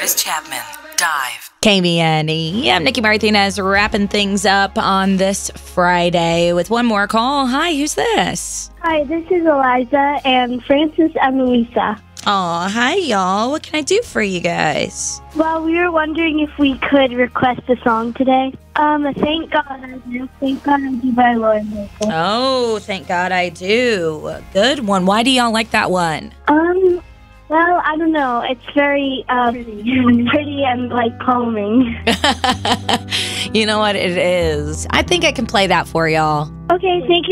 Curtis Chapman. Dive. KBNE. I'm Nikki Martinez, wrapping things up on this Friday with one more call. Hi, who's this? Hi, this is Eliza and Francis and Louisa. Oh, hi, y'all. What can I do for you guys? Well, we were wondering if we could request a song today. Thank God I Do. Thank God I Do by Lauren Bacall. Oh, thank God I do. Good one. Why do y'all like that one? Well, I don't know. It's very pretty and, calming. You know what it is? I think I can play that for y'all. Okay, thank you.